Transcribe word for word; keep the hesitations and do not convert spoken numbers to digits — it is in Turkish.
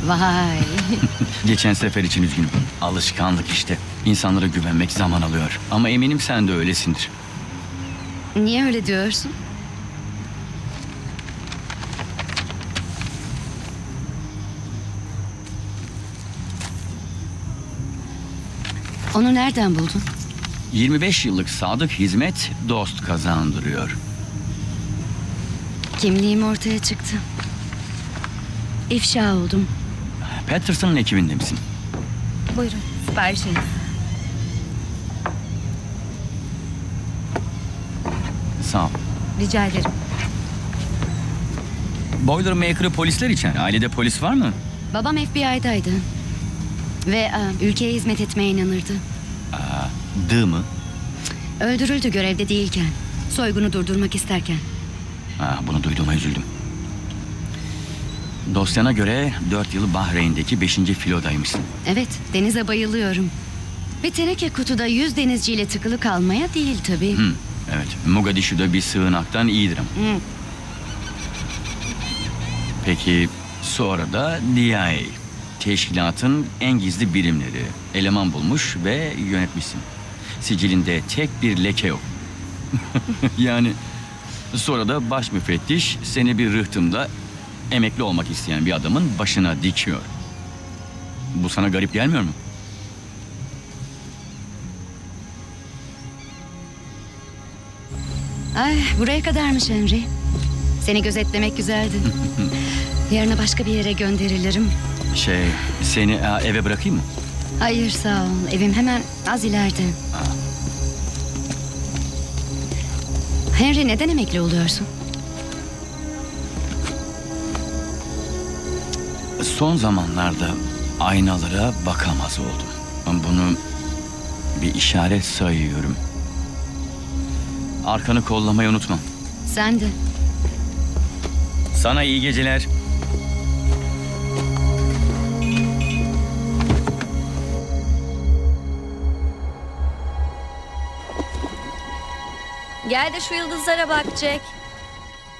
Vay. Geçen sefer için üzgünüm. Alışkanlık işte. İnsanlara güvenmek zaman alıyor. Ama eminim sen de öylesindir. Niye öyle diyorsun? Onu nereden buldun? yirmi beş yıllık sadık hizmet dost kazandırıyor. Kimliğim ortaya çıktı. İfşa oldum. Patterson'ın ekibinde misin? Buyurun, siparişiniz. Sağ ol. Rica ederim. Boilermaker'ı polisler için. Ailede polis var mı? Babam F B I'daydı. Ve aa, ülkeye hizmet etmeye inanırdı. Dı mı? Öldürüldü görevde değilken. Soygunu durdurmak isterken. Ha, bunu duyduğuma üzüldüm. Dosyana göre dört yıl Bahreyn'deki beşinci filodaymışsın. Evet, denize bayılıyorum. Bir teneke kutuda yüz denizciyle tıkılı kalmaya değil tabii. Hı, evet. Mogadishu'da bir sığınaktan iyidir ama. Hı. Peki sonra da D I A. Teşkilatın en gizli birimleri. Eleman bulmuş ve yönetmişsin. Sicilinde tek bir leke yok. Yani sonra da baş müfettiş seni bir rıhtımda emekli olmak isteyen bir adamın başına dikiyor. Bu sana garip gelmiyor mu? Ay, buraya kadarmış Henry. Seni gözetlemek güzeldi. Yarına başka bir yere gönderilirim. Şey, seni e, eve bırakayım mı? Hayır sağ ol. Evim hemen az ileride. Henry, neden emekli oluyorsun? Son zamanlarda aynalara bakamaz oldum. Bunu bir işaret sayıyorum. Arkanı kollamayı unutma. Sen de. Sana iyi geceler. Gel de şu yıldızlara bak Jack.